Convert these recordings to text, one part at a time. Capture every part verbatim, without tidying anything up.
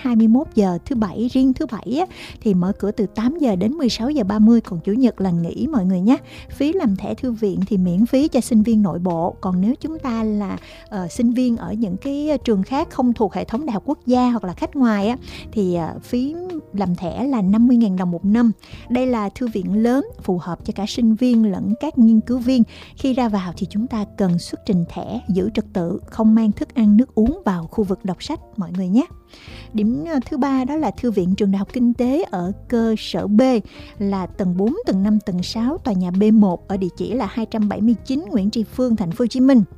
hai mươi mốt giờ. Thứ bảy, riêng thứ bảy á, thì mở cửa từ tám giờ đến mười sáu giờ ba mươi, còn chủ nhật là nghỉ mọi người nhé. Phí làm thẻ thư viện thì miễn phí cho sinh viên nội bộ. Còn nếu chúng ta là uh, sinh viên ở những cái trường khác không thuộc hệ thống đại học quốc gia hoặc là khách ngoài á, thì uh, phí làm thẻ là năm mươi nghìn đồng một năm. Đây là thư viện lớn phù hợp cho cả sinh viên lẫn các nghiên cứu viên. Khi ra vào thì chúng ta cần xuất trình thẻ, giữ trật tự, không mang thức ăn nước uống vào khu vực đọc sách mọi người nhé. Điểm thứ ba đó là thư viện trường Đại học Kinh tế ở cơ sở B là tầng bốn, tầng năm, tầng sáu, tòa nhà B một ở địa chỉ là hai trăm bảy mươi chín Nguyễn Tri Phương, thành phố Hồ Chí Minh.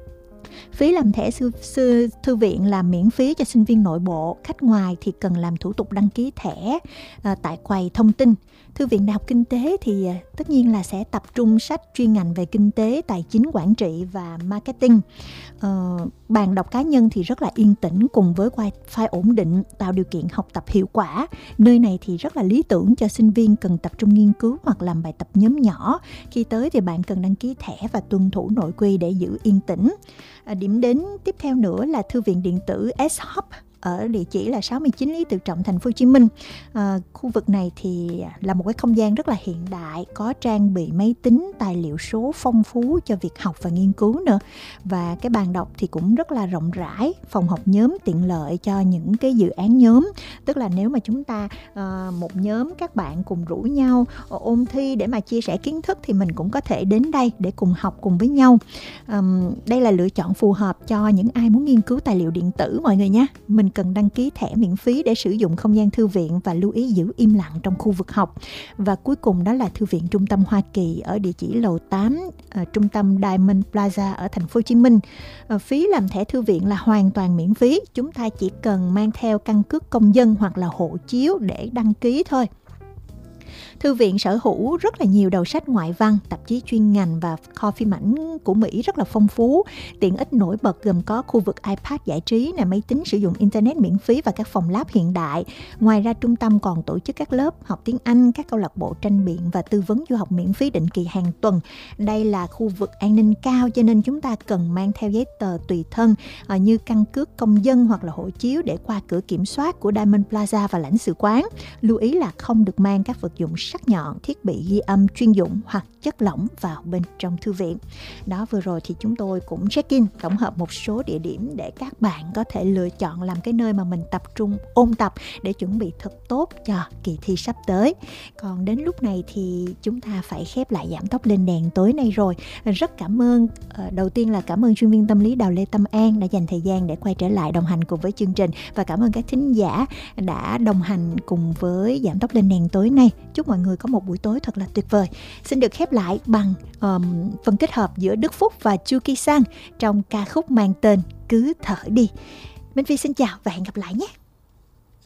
Phí làm thẻ sư, sư, thư viện là miễn phí cho sinh viên nội bộ. Khách ngoài thì cần làm thủ tục đăng ký thẻ à, tại quầy thông tin. Thư viện Đại học Kinh tế thì à, tất nhiên là sẽ tập trung sách chuyên ngành về kinh tế, tài chính, quản trị và marketing. À, bàn đọc cá nhân thì rất là yên tĩnh cùng với wifi ổn định, tạo điều kiện học tập hiệu quả. Nơi này thì rất là lý tưởng cho sinh viên cần tập trung nghiên cứu hoặc làm bài tập nhóm nhỏ. Khi tới thì bạn cần đăng ký thẻ và tuân thủ nội quy để giữ yên tĩnh. À, điểm đến tiếp theo nữa là thư viện điện tử S-Hub ở địa chỉ là sáu mươi chín Lý Tự Trọng, thành phố Hồ Chí Minh. À, khu vực này thì là một cái không gian rất là hiện đại, có trang bị máy tính, tài liệu số phong phú cho việc học và nghiên cứu nữa. Và cái bàn đọc thì cũng rất là rộng rãi, phòng học nhóm tiện lợi cho những cái dự án nhóm. Tức là nếu mà chúng ta à, một nhóm các bạn cùng rủ nhau ôn thi để mà chia sẻ kiến thức thì mình cũng có thể đến đây để cùng học cùng với nhau. À, đây là lựa chọn phù hợp cho những ai muốn nghiên cứu tài liệu điện tử mọi người nhé. Mình cần đăng ký thẻ miễn phí để sử dụng không gian thư viện và lưu ý giữ im lặng trong khu vực học. Và cuối cùng đó là thư viện Trung tâm Hoa Kỳ ở địa chỉ lầu tám, uh, trung tâm Diamond Plaza ở thành phố Hồ Chí Minh. Uh, phí làm thẻ thư viện là hoàn toàn miễn phí. Chúng ta chỉ cần mang theo căn cước công dân hoặc là hộ chiếu để đăng ký thôi. Thư viện sở hữu rất là nhiều đầu sách ngoại văn, tạp chí chuyên ngành và kho phim ảnh của Mỹ rất là phong phú. Tiện ích nổi bật gồm có khu vực iPad giải trí, này, máy tính sử dụng Internet miễn phí và các phòng lab hiện đại. Ngoài ra trung tâm còn tổ chức các lớp học tiếng Anh, các câu lạc bộ tranh biện và tư vấn du học miễn phí định kỳ hàng tuần. Đây là khu vực an ninh cao cho nên chúng ta cần mang theo giấy tờ tùy thân à, như căn cước công dân hoặc là hộ chiếu để qua cửa kiểm soát của Diamond Plaza và lãnh sự quán. Lưu ý là không được mang các vật dụng sắc nhọn, thiết bị ghi âm chuyên dụng hoặc chất lỏng vào bên trong thư viện. Đó, vừa rồi thì chúng tôi cũng check-in tổng hợp một số địa điểm để các bạn có thể lựa chọn làm cái nơi mà mình tập trung ôn tập để chuẩn bị thật tốt cho kỳ thi sắp tới. Còn đến lúc này thì chúng ta phải khép lại Giảm Tốc Lên Đèn tối nay rồi. Rất cảm ơn, đầu tiên là cảm ơn chuyên viên tâm lý Đào Lê Tâm An đã dành thời gian để quay trở lại đồng hành cùng với chương trình, và cảm ơn các thính giả đã đồng hành cùng với Giảm Tốc Lên Đèn tối nay. Chúc mọi người có một buổi tối thật là tuyệt vời. Xin được khép lại bằng um, phần kết hợp giữa Đức Phúc và Chu Ki Sang trong ca khúc mang tên Cứ Thở Đi. Minh Phi xin chào và hẹn gặp lại nhé.